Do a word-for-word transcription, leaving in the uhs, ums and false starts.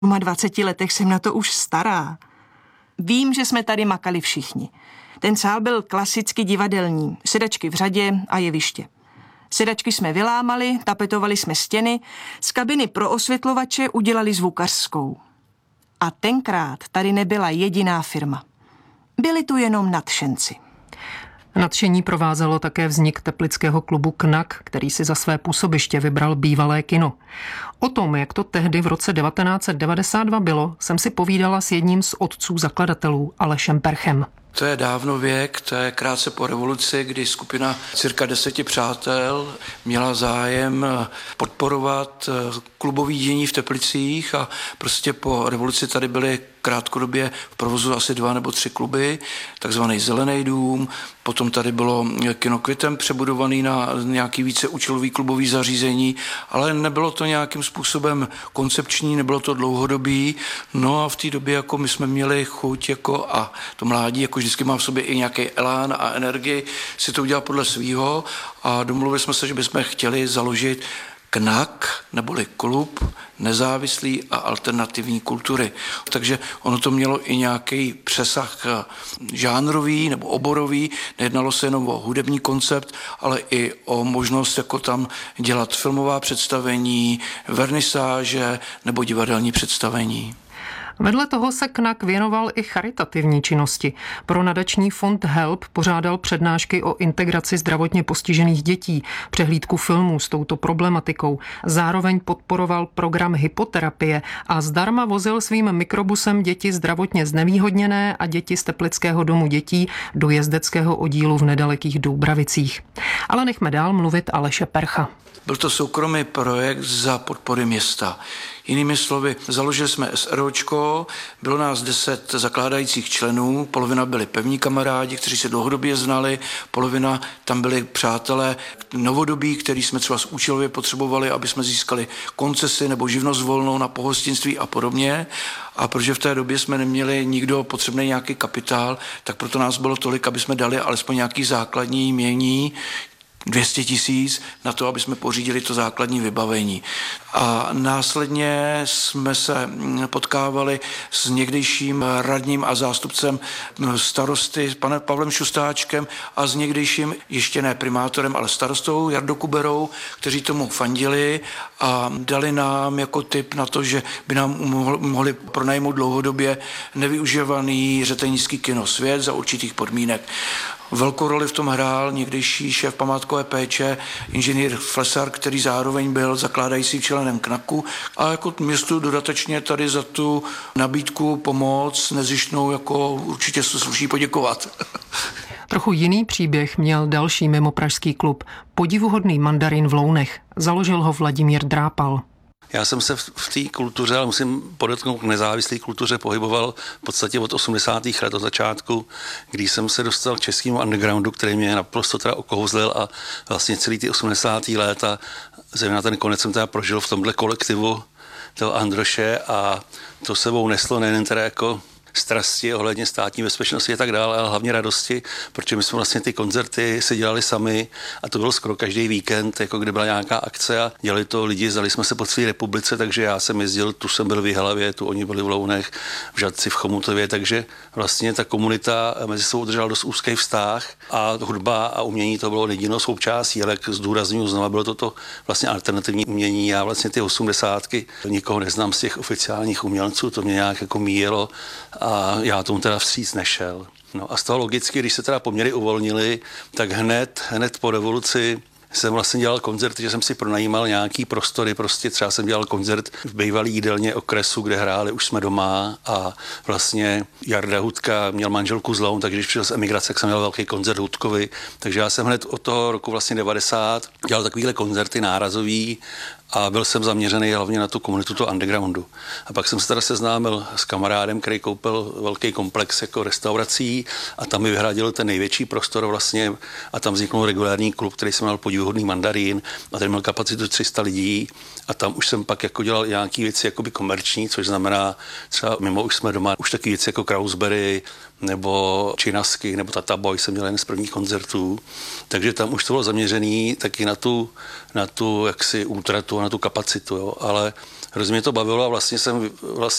V dvaceti letech jsem na to už stará. Vím, že jsme tady makali všichni. Ten sál byl klasicky divadelní, sedačky v řadě a jeviště. Sedačky jsme vylámali, tapetovali jsme stěny, z kabiny pro osvětlovače udělali zvukařskou. A tenkrát tady nebyla jediná firma. Byli tu jenom nadšenci. Nadšení provázelo také vznik teplického klubu K N A K, který si za své působiště vybral bývalé kino. O tom, jak to tehdy v roce devatenáct set devadesát dva bylo, jsem si povídala s jedním z otců zakladatelů, Alešem Perchem. To je dávno věk, to je krátce po revoluci, kdy skupina cirka deseti přátel měla zájem podporovat klubové dění v Teplicích a prostě po revoluci tady byly krátkodobě v provozu asi dva nebo tři kluby, takzvaný Zelený dům, potom tady bylo kino Kvitem přebudovaný na nějaký více účelový klubový zařízení, ale nebylo to nějakým způsobem koncepční, nebylo to dlouhodobý, no a v té době jako my jsme měli chuť jako a to mládí jako vždycky má v sobě i nějaký elán a energii si to udělat podle svýho a domluvili jsme se, že bychom chtěli založit K N A K, neboli klub nezávislý a alternativní kultury. Takže ono to mělo i nějaký přesah žánrový nebo oborový, nejednalo se jenom o hudební koncept, ale i o možnost jako tam dělat filmová představení, vernisáže nebo divadelní představení. Vedle toho se K N A K věnoval i charitativní činnosti. Pro nadační fond HELP pořádal přednášky o integraci zdravotně postižených dětí, přehlídku filmů s touto problematikou. Zároveň podporoval program hypoterapie a zdarma vozil svým mikrobusem děti zdravotně znevýhodněné a děti z Teplického domu dětí do jezdeckého oddílu v nedalekých Doubravicích. Ale nechme dál mluvit Aleše Percha. Byl to soukromý projekt za podpory města. Jinými slovy, založili jsme SROčko, bylo nás deset zakládajících členů, polovina byli pevní kamarádi, kteří se dlouhodobě znali, polovina tam byli přátelé novodobí, který jsme třeba z účelově potřebovali, aby jsme získali koncesi nebo živnost volnou na pohostinství a podobně. A protože v té době jsme neměli nikdo potřebný nějaký kapitál, tak proto nás bylo tolik, aby jsme dali alespoň nějaký základní jmění, dvě stě tisíc na to, aby jsme pořídili to základní vybavení. A následně jsme se potkávali s někdejším radním a zástupcem starosty, panem Pavlem Šustáčkem a s někdejším, ještě ne primátorem, ale starostou Jardou Kuberou, kteří tomu fandili a dali nám jako tip na to, že by nám mohli pronajmout dlouhodobě nevyužívaný řetelnický kino Svět za určitých podmínek. Velkou roli v tom hrál někdejší šéf památkové péče, inženýr Flesar, který zároveň byl zakládající členem K N A Ku a jako městu dodatečně tady za tu nabídku pomoc nezištnou jako určitě se sluší poděkovat. Trochu jiný příběh měl další mimopražský klub, Podivuhodný mandarin v Lounech. Založil ho Vladimír Drápal. Já jsem se v té kultuře, ale musím podotknout k nezávislé kultuře, pohyboval v podstatě od osmdesátých let od začátku, když jsem se dostal k českému undergroundu, který mě naprosto teda okouzlil a vlastně celý ty osmdesátá let a zejména ten konec jsem teda prožil v tomhle kolektivu toho Androše a to sebou neslo nejen teda jako strasti ohledně státní bezpečnosti a tak dále, ale hlavně radosti, protože my jsme vlastně ty koncerty si dělali sami a to bylo skoro každý víkend, jako kde byla nějaká akce a dělali to lidi, zdali jsme se po celé republice, takže já jsem jezdil, tu jsem byl v Jihlavě, tu oni byli v Lounech, v Žadci, v Chomutově, takže vlastně ta komunita mezi sebou udržela dost úzký vztah a hudba a umění to bylo jedinou součástí, ale jak zdůrazňuji znova, bylo to to vlastně alternativní umění. Já vlastně ty osmdesátky nikoho neznám z těch oficiálních umělců, to mě nějak jako míjelo a já tomu teda vstříc nešel. No a z toho logicky, když se teda poměry uvolnili, tak hned, hned po revoluci jsem vlastně dělal koncerty, že jsem si pronajímal nějaký prostory, prostě třeba jsem dělal koncert v bývalý jídelně okresu, kde hráli Už jsme doma a vlastně Jarda Hudka měl manželku z Loun, takže když přišel z emigrace, tak jsem měl velký koncert Hudkovi, takže já jsem hned od toho roku vlastně devadesát dělal takovýhle koncerty nárazový a byl jsem zaměřený hlavně na tu komunitu toho undergroundu. A pak jsem se teda seznámil s kamarádem, který koupil velký komplex jako restaurací a tam mi vyhradil ten největší prostor vlastně a tam vzniknul regulární klub, který se jmenoval Podivuhodný mandarin a ten měl kapacitu tři sta lidí a tam už jsem pak jako dělal nějaký věci jakoby komerční, což znamená třeba mimo Už jsme doma, už taky věci jako Krausberry nebo Činasky, nebo Tata Boy jsem měl jen z prvních koncertů, takže tam už to bylo zaměřený taky na tu, na tu jaksi útratu, na tu kapacitu, jo. Ale hrozně mě to bavilo a vlastně jsem vlastně